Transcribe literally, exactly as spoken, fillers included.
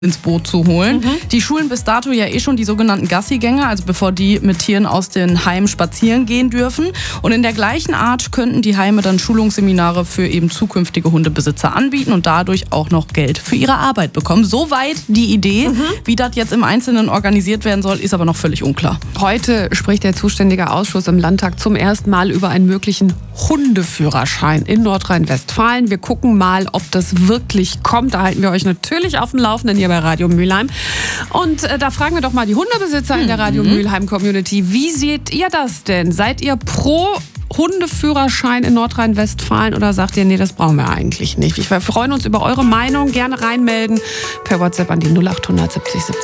ins Boot zu holen. Mhm. Die schulen bis dato ja eh schon die sogenannten Gassigänger, also bevor die mit Tieren aus den Heimen spazieren gehen dürfen. Und in der gleichen Art könnten die Heime dann Schulungsseminare für eben zukünftige Hundebesitzer anbieten und dadurch auch noch Geld für ihre Arbeit bekommen. Soweit die Idee. Mhm. Wie das jetzt im Einzelnen organisiert werden soll, ist aber noch völlig unklar. Heute spricht der zuständige Ausschuss im Landtag zum ersten Mal über einen möglichen Hundeführerschein in Nordrhein-Westfalen. Wir gucken mal, ob das wirklich kommt. Da halten wir euch natürlich auf dem Laufenden hier bei Radio Mülheim. Und äh, da fragen wir doch mal die Hundebesitzer in der Radio Mülheim Community. Wie seht ihr das denn? Seid ihr pro Hundeführerschein in Nordrhein-Westfalen oder sagt ihr, nee, das brauchen wir eigentlich nicht? Wir freuen uns über eure Meinung. Gerne reinmelden per WhatsApp an die null acht hundert siebzig siebzig.